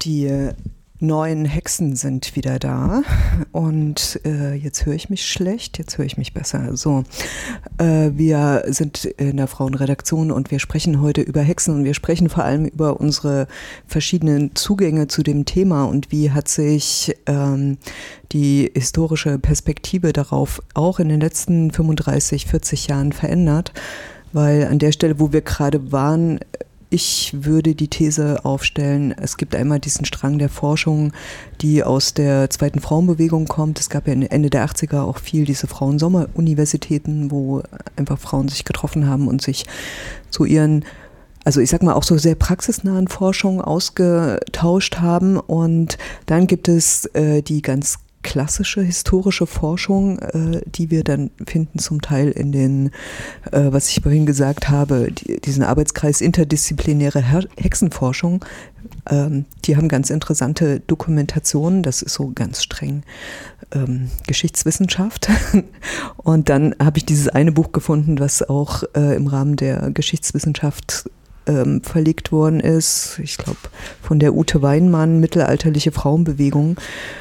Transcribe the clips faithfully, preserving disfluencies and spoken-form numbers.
Die neuen Hexen sind wieder da und äh, jetzt höre ich mich schlecht, jetzt höre ich mich besser. So, äh, wir sind in der Frauenredaktion und wir sprechen heute über Hexen und wir sprechen vor allem über unsere verschiedenen Zugänge zu dem Thema und wie hat sich ähm, die historische Perspektive darauf auch in den letzten fünfunddreißig, vierzig Jahren verändert, weil an der Stelle, wo wir gerade waren, ich würde die These aufstellen, es gibt einmal diesen Strang der Forschung, die aus der zweiten Frauenbewegung kommt. Es gab ja Ende der achtziger auch viel diese Frauensommeruniversitäten, wo einfach Frauen sich getroffen haben und sich zu ihren, also ich sag mal auch so sehr praxisnahen Forschungen ausgetauscht haben. Und dann gibt es äh, die ganz klassische historische Forschung, äh, die wir dann finden zum Teil in den, äh, was ich vorhin gesagt habe, die, diesen Arbeitskreis interdisziplinäre Her- Hexenforschung. Ähm, die haben ganz interessante Dokumentationen, das ist so ganz streng ähm, Geschichtswissenschaft. Und dann habe ich dieses eine Buch gefunden, was auch äh, im Rahmen der Geschichtswissenschaft ähm, verlegt worden ist. Ich glaube von der Ute Weinmann, Mittelalterliche Frauenbewegung.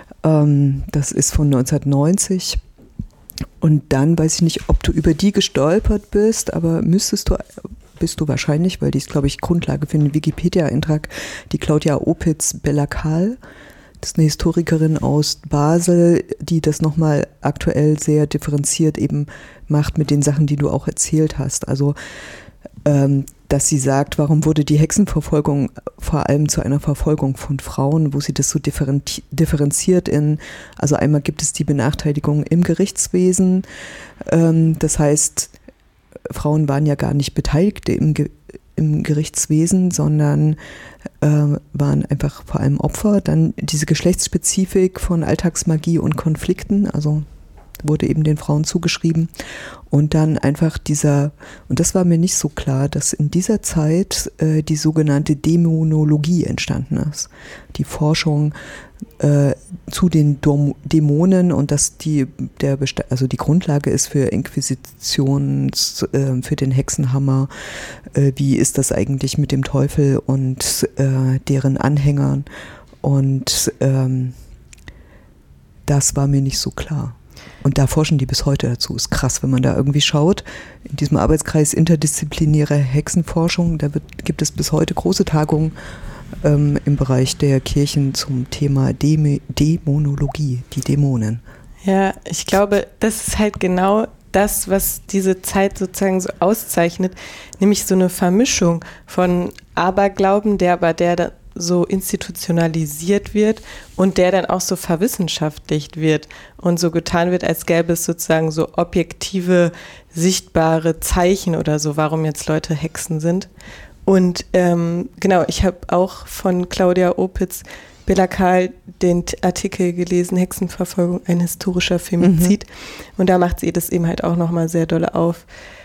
Das ist von neunzehnhundertneunzig und dann weiß ich nicht, ob du über die gestolpert bist, aber müsstest du, bist du wahrscheinlich, weil die ist, glaube ich, Grundlage für einen Wikipedia-Eintrag, die Claudia Opitz-Bellakal. Das ist eine Historikerin aus Basel, die das nochmal aktuell sehr differenziert eben macht mit den Sachen, die du auch erzählt hast. Also ähm, dass sie sagt, warum wurde die Hexenverfolgung vor allem zu einer Verfolgung von Frauen, wo sie das so differenziert in, also einmal gibt es die Benachteiligung im Gerichtswesen, ähm, das heißt, Frauen waren ja gar nicht beteiligt im, Ge- im Gerichtswesen, sondern äh, waren einfach vor allem Opfer. Dann diese Geschlechtsspezifik von Alltagsmagie und Konflikten, also wurde eben den Frauen zugeschrieben. Und dann einfach dieser, und das war mir nicht so klar, dass in dieser Zeit äh, die sogenannte Dämonologie entstanden ist. Die Forschung äh, zu den Dom- Dämonen und dass die, der Besta- also die Grundlage ist für Inquisitions, äh, für den Hexenhammer. Äh, wie ist das eigentlich mit dem Teufel und äh, deren Anhängern? Und ähm, das war mir nicht so klar. Und da forschen die bis heute dazu. Ist krass, wenn man da irgendwie schaut. In diesem Arbeitskreis interdisziplinäre Hexenforschung, da wird, gibt es bis heute große Tagungen ähm, im Bereich der Kirchen zum Thema Däme, Dämonologie, die Dämonen. Ja, ich glaube, das ist halt genau das, was diese Zeit sozusagen so auszeichnet, nämlich so eine Vermischung von Aberglauben, der aber der da so institutionalisiert wird und der dann auch so verwissenschaftlicht wird und so getan wird, als gäbe es sozusagen so objektive, sichtbare Zeichen oder so, warum jetzt Leute Hexen sind. Und ähm, genau, ich habe auch von Claudia Opitz-Bellakal den Artikel gelesen, Hexenverfolgung, ein historischer Femizid. Mhm. Und da macht sie das eben halt auch nochmal sehr dolle auf.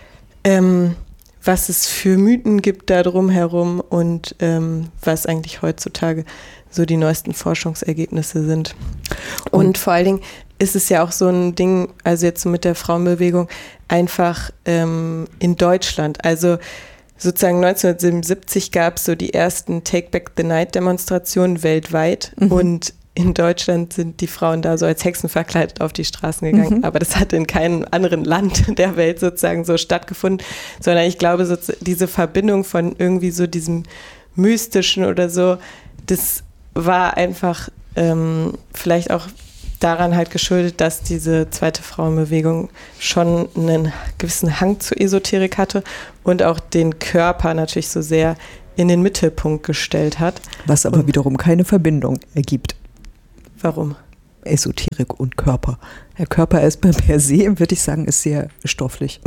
Ähm, was es für Mythen gibt da drum herum und ähm, was eigentlich heutzutage so die neuesten Forschungsergebnisse sind. Und, und vor allen Dingen ist es ja auch so ein Ding, also jetzt so mit der Frauenbewegung, einfach ähm, in Deutschland. Also sozusagen neunzehnhundertsiebenundsiebzig gab es so die ersten Take Back the Night Demonstrationen weltweit mhm. und in Deutschland sind die Frauen da so als Hexen verkleidet auf die Straßen gegangen. Mhm. Aber das hat in keinem anderen Land der Welt sozusagen so stattgefunden, sondern ich glaube, so diese Verbindung von irgendwie so diesem Mystischen oder so, das war einfach ähm, vielleicht auch daran halt geschuldet, dass diese zweite Frauenbewegung schon einen gewissen Hang zur Esoterik hatte und auch den Körper natürlich so sehr in den Mittelpunkt gestellt hat. Was aber und wiederum keine Verbindung ergibt. Warum? Esoterik und Körper. Der Körper erstmal per se, würde ich sagen, ist sehr stofflich.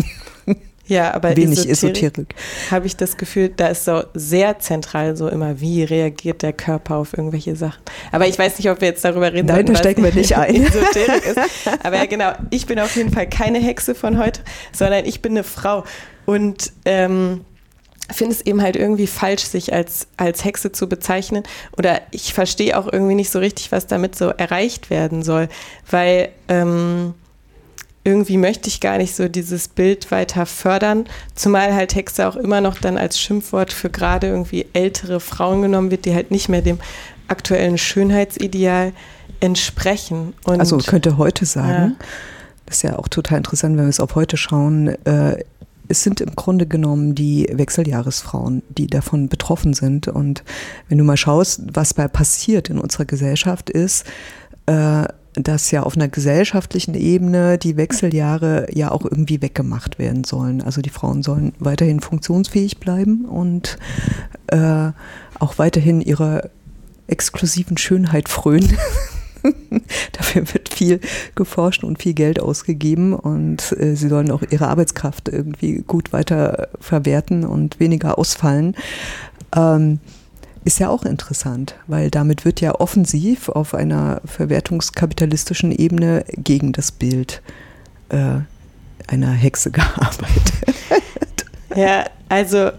Ja, aber wenig Esoterik. Esoterik. Habe ich das Gefühl, da ist so sehr zentral so immer, wie reagiert der Körper auf irgendwelche Sachen. Aber ich weiß nicht, ob wir jetzt darüber reden. Nein, da steigen wir nicht ein. Esoterik ist. Aber ja, genau, ich bin auf jeden Fall keine Hexe von heute, sondern ich bin eine Frau. Und ähm, finde es eben halt irgendwie falsch, sich als, als Hexe zu bezeichnen. Oder ich verstehe auch irgendwie nicht so richtig, was damit so erreicht werden soll. Weil ähm, irgendwie möchte ich gar nicht so dieses Bild weiter fördern. Zumal halt Hexe auch immer noch dann als Schimpfwort für gerade irgendwie ältere Frauen genommen wird, die halt nicht mehr dem aktuellen Schönheitsideal entsprechen. Und also könnte heute sagen, ja. Das ist ja auch total interessant, wenn wir es auf heute schauen, äh, es sind im Grunde genommen die Wechseljahresfrauen, die davon betroffen sind. Und wenn du mal schaust, was bei passiert in unserer Gesellschaft ist, äh, dass ja auf einer gesellschaftlichen Ebene die Wechseljahre ja auch irgendwie weggemacht werden sollen. Also die Frauen sollen weiterhin funktionsfähig bleiben und äh, auch weiterhin ihrer exklusiven Schönheit frönen. Dafür wird viel geforscht und viel Geld ausgegeben und äh, sie sollen auch ihre Arbeitskraft irgendwie gut weiter verwerten und weniger ausfallen. Ähm, ist ja auch interessant, weil damit wird ja offensiv auf einer verwertungskapitalistischen Ebene gegen das Bild äh, einer Hexe gearbeitet. Ja, also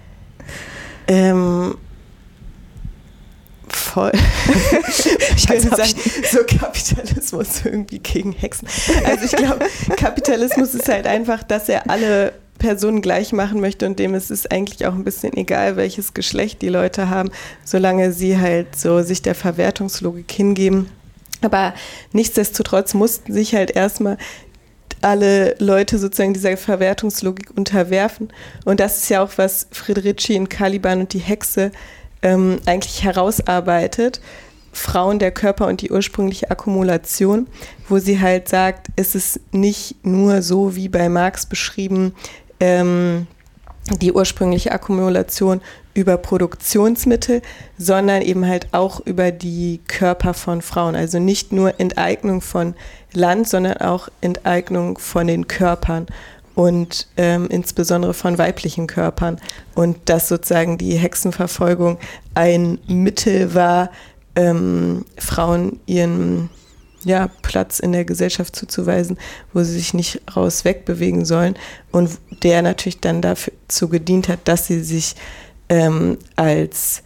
ähm, voll. Ich würde sagen, so Kapitalismus irgendwie gegen Hexen. Also ich glaube, Kapitalismus ist halt einfach, dass er alle Personen gleich machen möchte und dem ist es eigentlich auch ein bisschen egal, welches Geschlecht die Leute haben, solange sie halt so sich der Verwertungslogik hingeben. Aber nichtsdestotrotz mussten sich halt erstmal alle Leute sozusagen dieser Verwertungslogik unterwerfen. Und das ist ja auch, was Friedrici in Caliban und die Hexe ähm, eigentlich herausarbeitet. Frauen, der Körper und die ursprüngliche Akkumulation, wo sie halt sagt, es ist nicht nur so wie bei Marx beschrieben, ähm, die ursprüngliche Akkumulation über Produktionsmittel, sondern eben halt auch über die Körper von Frauen. Also nicht nur Enteignung von Land, sondern auch Enteignung von den Körpern und ähm, insbesondere von weiblichen Körpern. Und dass sozusagen die Hexenverfolgung ein Mittel war, ähm, Frauen ihren ja, Platz in der Gesellschaft zuzuweisen, wo sie sich nicht raus wegbewegen sollen und der natürlich dann dazu gedient hat, dass sie sich ähm, als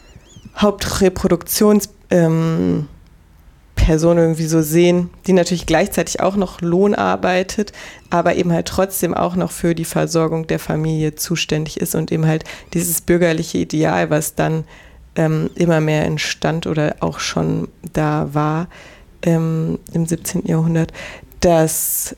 Hauptreproduktionsperson ähm, irgendwie so sehen, die natürlich gleichzeitig auch noch Lohn arbeitet, aber eben halt trotzdem auch noch für die Versorgung der Familie zuständig ist und eben halt dieses bürgerliche Ideal, was dann ähm, immer mehr entstand oder auch schon da war, Ähm, im siebzehnten Jahrhundert, dass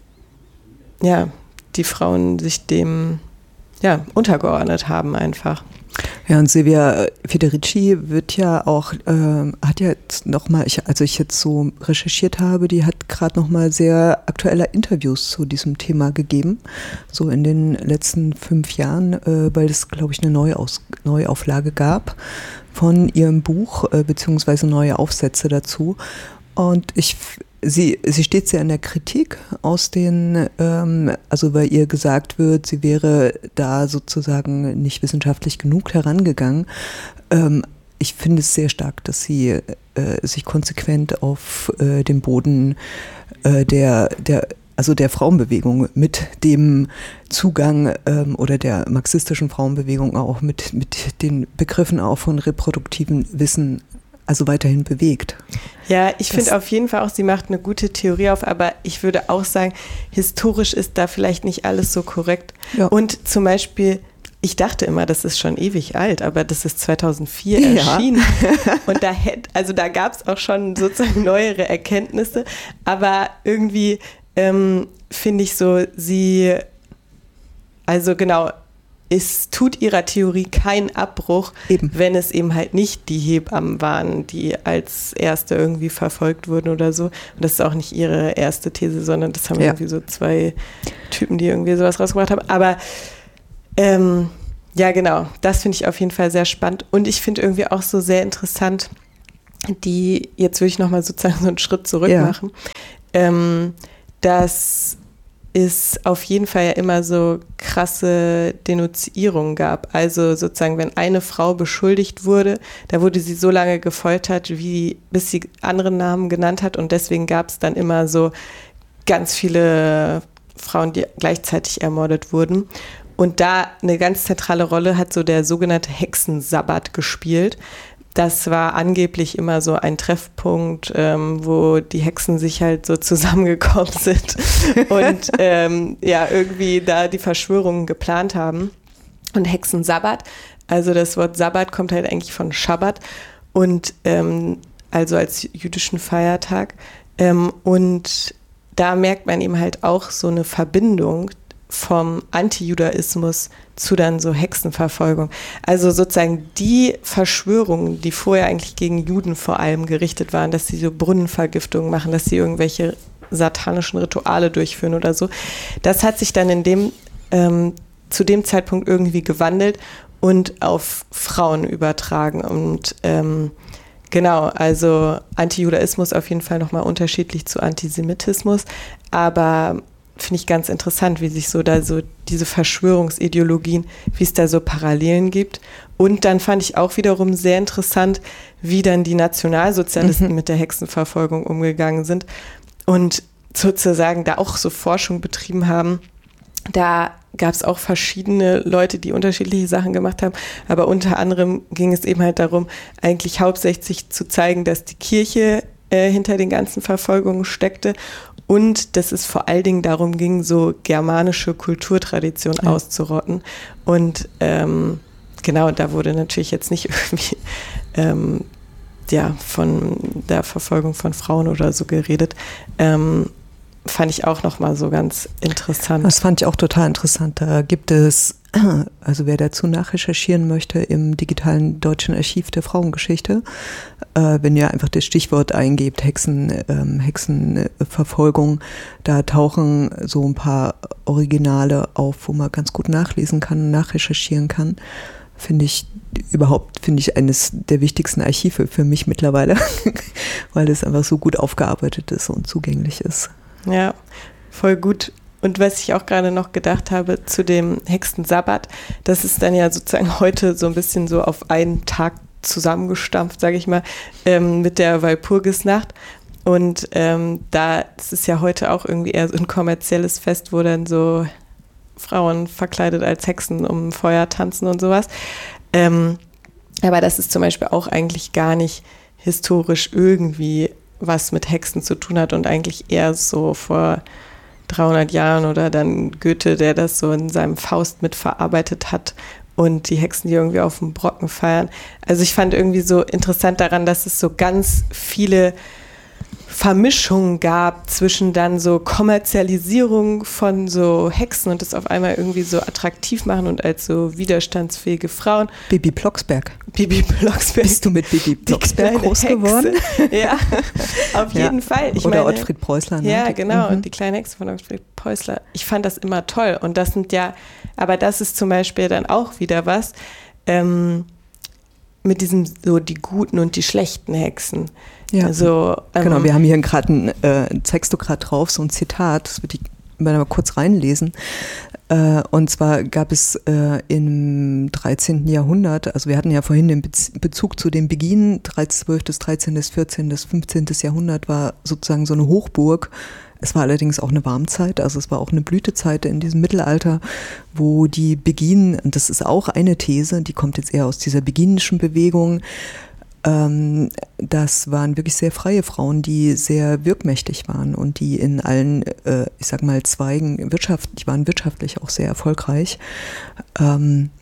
ja, die Frauen sich dem ja, untergeordnet haben einfach. Ja, und Silvia Federici wird ja auch, äh, hat ja jetzt nochmal, ich, also ich jetzt so recherchiert habe, die hat gerade nochmal sehr aktuelle Interviews zu diesem Thema gegeben, so in den letzten fünf Jahren, äh, weil es, glaube ich, eine Neuaus- Neuauflage gab von ihrem Buch, äh, beziehungsweise neue Aufsätze dazu. Und ich, sie, sie steht sehr in der Kritik aus den, ähm, also weil ihr gesagt wird, sie wäre da sozusagen nicht wissenschaftlich genug herangegangen. Ähm, ich finde es sehr stark, dass sie äh, sich konsequent auf äh, dem Boden äh, der, der, also der Frauenbewegung mit dem Zugang ähm, oder der marxistischen Frauenbewegung auch mit, mit den Begriffen auch von reproduktivem Wissen also weiterhin bewegt. Ja, ich finde auf jeden Fall auch, sie macht eine gute Theorie auf, aber ich würde auch sagen, historisch ist da vielleicht nicht alles so korrekt. Ja. Und zum Beispiel, ich dachte immer, das ist schon ewig alt, aber das ist zweitausendvier ja. erschienen. Und da hätte, also da gab es auch schon sozusagen neuere Erkenntnisse, aber irgendwie ähm, finde ich so, sie, also genau, es tut ihrer Theorie keinen Abbruch, eben. Wenn es eben halt nicht die Hebammen waren, die als Erste irgendwie verfolgt wurden oder so. Und das ist auch nicht ihre erste These, sondern das haben ja. irgendwie so zwei Typen, die irgendwie sowas rausgebracht haben. Aber ähm, ja, genau, das finde ich auf jeden Fall sehr spannend. Und ich finde irgendwie auch so sehr interessant, die, jetzt würde ich nochmal sozusagen so einen Schritt zurück ja. machen, ähm, dass es auf jeden Fall ja immer so krasse Denunzierungen gab. Also sozusagen, wenn eine Frau beschuldigt wurde, da wurde sie so lange gefoltert, wie, bis sie andere Namen genannt hat und deswegen gab es dann immer so ganz viele Frauen, die gleichzeitig ermordet wurden. Und da eine ganz zentrale Rolle hat so der sogenannte Hexensabbat gespielt. Das war angeblich immer so ein Treffpunkt, ähm, wo die Hexen sich halt so zusammengekommen sind und ähm, ja irgendwie da die Verschwörungen geplant haben. Und Hexensabbat, also das Wort Sabbat kommt halt eigentlich von Schabbat und ähm, also als jüdischen Feiertag. Ähm, und da merkt man eben halt auch so eine Verbindung vom Antijudaismus zu dann so Hexenverfolgung. Also sozusagen die Verschwörungen, die vorher eigentlich gegen Juden vor allem gerichtet waren, dass sie so Brunnenvergiftungen machen, dass sie irgendwelche satanischen Rituale durchführen oder so, das hat sich dann in dem, ähm, zu dem Zeitpunkt irgendwie gewandelt und auf Frauen übertragen. Und ähm, genau, also Antijudaismus auf jeden Fall nochmal unterschiedlich zu Antisemitismus, aber finde ich ganz interessant, wie sich so da so diese Verschwörungsideologien, wie es da so Parallelen gibt. Und dann fand ich auch wiederum sehr interessant, wie dann die Nationalsozialisten mhm. mit der Hexenverfolgung umgegangen sind und sozusagen da auch so Forschung betrieben haben. Da gab es auch verschiedene Leute, die unterschiedliche Sachen gemacht haben, aber unter anderem ging es eben halt darum, eigentlich hauptsächlich zu zeigen, dass die Kirche äh, hinter den ganzen Verfolgungen steckte und dass es vor allen Dingen darum ging, so germanische Kulturtradition ja. auszurotten. Und ähm, genau, da wurde natürlich jetzt nicht irgendwie ähm, ja, von der Verfolgung von Frauen oder so geredet. Ähm, fand ich auch nochmal so ganz interessant. Das fand ich auch total interessant. Da gibt es, also wer dazu nachrecherchieren möchte, im digitalen Deutschen Archiv der Frauengeschichte, äh, wenn ihr einfach das Stichwort eingebt, Hexen, ähm, Hexenverfolgung, da tauchen so ein paar Originale auf, wo man ganz gut nachlesen kann, nachrecherchieren kann. Finde ich überhaupt, finde ich eines der wichtigsten Archive für mich mittlerweile, weil es einfach so gut aufgearbeitet ist und zugänglich ist. Ja, voll gut. Und was ich auch gerade noch gedacht habe zu dem Hexensabbat, das ist dann ja sozusagen heute so ein bisschen so auf einen Tag zusammengestampft, sage ich mal, ähm, mit der Walpurgisnacht. Und ähm, da das ist ja heute auch irgendwie eher so ein kommerzielles Fest, wo dann so Frauen verkleidet als Hexen um Feuer tanzen und sowas. Ähm, aber das ist zum Beispiel auch eigentlich gar nicht historisch irgendwie was mit Hexen zu tun hat und eigentlich eher so vor dreihundert Jahren oder dann Goethe, der das so in seinem Faust mitverarbeitet hat und die Hexen, die irgendwie auf dem Brocken feiern. Also ich fand irgendwie so interessant daran, dass es so ganz viele Vermischungen gab zwischen dann so Kommerzialisierung von so Hexen und das auf einmal irgendwie so attraktiv machen und als so widerstandsfähige Frauen. Bibi Blocksberg. Bibi Blocksberg. Bist du mit Bibi Blocksberg groß Hexe. geworden? Ja, auf ja. jeden Fall. Ich Oder meine, Ottfried Preußler. Ne? Ja, genau. Mhm. Und die kleine Hexe von Ottfried Preußler. Ich fand das immer toll. Und das sind ja, aber das ist zum Beispiel dann auch wieder was, ähm, mit diesem so die guten und die schlechten Hexen. Ja, also, ähm, genau, wir haben hier gerade ein, äh, zeigst du gerade drauf, so ein Zitat, das würde ich mal kurz reinlesen. Äh, und zwar gab es äh, im dreizehnten Jahrhundert, also wir hatten ja vorhin den Bez- Bezug zu den Beginen, zwölftes, dreizehntes, vierzehntes, fünfzehntes Jahrhundert war sozusagen so eine Hochburg. Es war allerdings auch eine Warmzeit, also es war auch eine Blütezeit in diesem Mittelalter, wo die Beginen, und das ist auch eine These, die kommt jetzt eher aus dieser beginischen Bewegung, ähm, das waren wirklich sehr freie Frauen, die sehr wirkmächtig waren und die in allen, äh, ich sag mal, Zweigen Wirtschaft, die waren wirtschaftlich auch sehr erfolgreich. Ähm,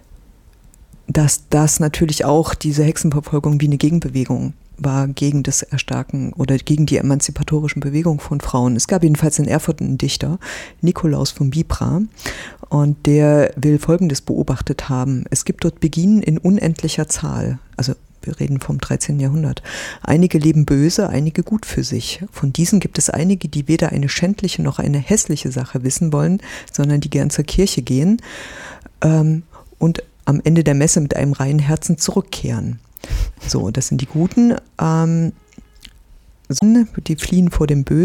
dass das natürlich auch diese Hexenverfolgung wie eine Gegenbewegung war gegen das Erstarken oder gegen die emanzipatorischen Bewegungen von Frauen. Es gab jedenfalls in Erfurt einen Dichter, Nikolaus von Bibra, und der will Folgendes beobachtet haben. Es gibt dort Beginen in unendlicher Zahl, also wir reden vom dreizehnten Jahrhundert. Einige leben böse, einige gut für sich. Von diesen gibt es einige, die weder eine schändliche noch eine hässliche Sache wissen wollen, sondern die gern zur Kirche gehen ähm, und am Ende der Messe mit einem reinen Herzen zurückkehren. So, das sind die Guten, ähm, die fliehen vor dem Bösen.